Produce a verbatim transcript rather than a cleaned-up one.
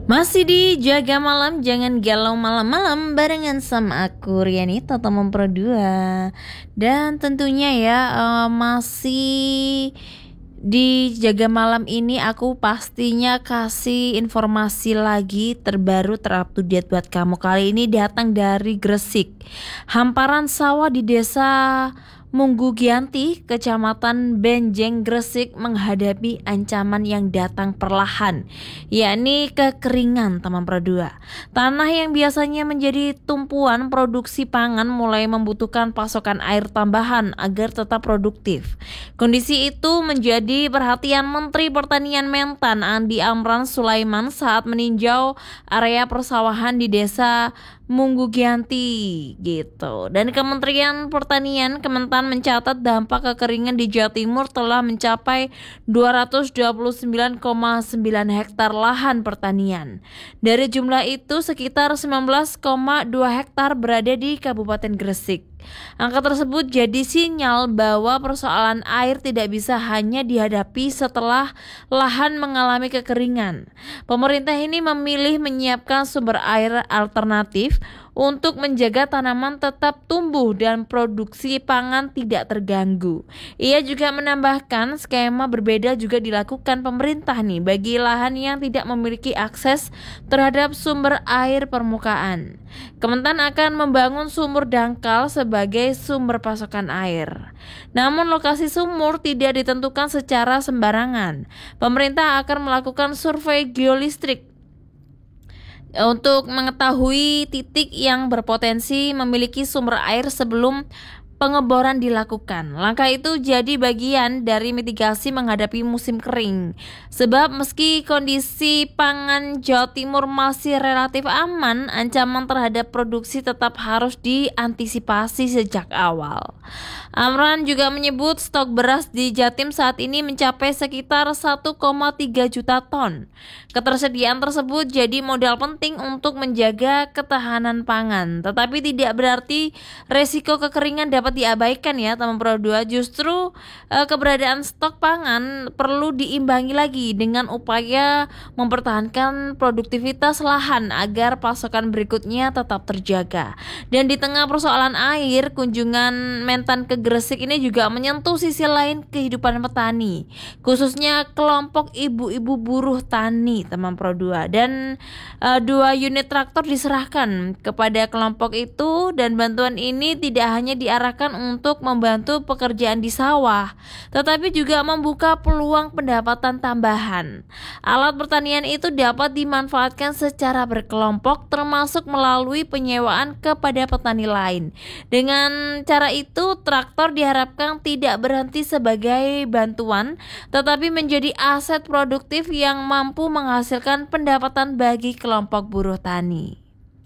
Masih di Jaga Malam, jangan galau malam-malam barengan sama aku Riani Tata Mempro dua. Dan tentunya ya eh, masih di Jaga Malam ini aku pastinya kasih informasi lagi terbaru terupdate buat kamu. Kali ini datang dari Gresik. Hamparan sawah di desa Munggu Gianti, Kecamatan Benjeng, Gresik menghadapi ancaman yang datang perlahan, yakni kekeringan, teman Pro dua. Tanah yang biasanya menjadi tumpuan produksi pangan mulai membutuhkan pasokan air tambahan agar tetap produktif. Kondisi itu menjadi perhatian Menteri Pertanian Mentan Andi Amran Sulaiman saat meninjau area persawahan di desa Munggu Gianti gitu. Dan Kementerian Pertanian Kementan mencatat dampak kekeringan di Jawa Timur telah mencapai dua ratus dua puluh sembilan koma sembilan hektar lahan pertanian. Dari jumlah itu sekitar sembilan belas koma dua hektar berada di Kabupaten Gresik. Angka tersebut jadi sinyal bahwa persoalan air tidak bisa hanya dihadapi setelah lahan mengalami kekeringan. Pemerintah ini memilih menyiapkan sumber air alternatif untuk menjaga tanaman tetap tumbuh dan produksi pangan tidak terganggu. Ia juga menambahkan skema berbeda juga dilakukan pemerintah nih bagi lahan yang tidak memiliki akses terhadap sumber air permukaan. Kementan akan membangun sumur dangkal sebagai sumber pasokan air. Namun lokasi sumur tidak ditentukan secara sembarangan. Pemerintah akan melakukan survei geolistrik untuk mengetahui titik yang berpotensi memiliki sumber air sebelum pengeboran dilakukan. Langkah itu jadi bagian dari mitigasi menghadapi musim kering. Sebab meski kondisi pangan Jawa Timur masih relatif aman, ancaman terhadap produksi tetap harus diantisipasi sejak awal. Amran juga menyebut stok beras di Jatim saat ini mencapai sekitar satu koma tiga juta ton. Ketersediaan tersebut jadi modal penting untuk menjaga ketahanan pangan. Tetapi tidak berarti resiko kekeringan dapat diabaikan ya teman Pro dua. Justru eh, keberadaan stok pangan perlu diimbangi lagi dengan upaya mempertahankan produktivitas lahan agar pasokan berikutnya tetap terjaga. Dan di tengah persoalan air, kunjungan Mentan ke Gresik ini juga menyentuh sisi lain kehidupan petani, khususnya kelompok ibu-ibu buruh tani teman Pro dua. Dan eh, dua unit traktor diserahkan kepada kelompok itu, dan bantuan ini tidak hanya diarahkan untuk membantu pekerjaan di sawah, tetapi juga membuka peluang pendapatan tambahan. Alat pertanian itu dapat dimanfaatkan secara berkelompok, termasuk melalui penyewaan kepada petani lain. Dengan cara itu, traktor diharapkan tidak berhenti sebagai bantuan, tetapi menjadi aset produktif yang mampu menghasilkan pendapatan bagi kelompok buruh tani.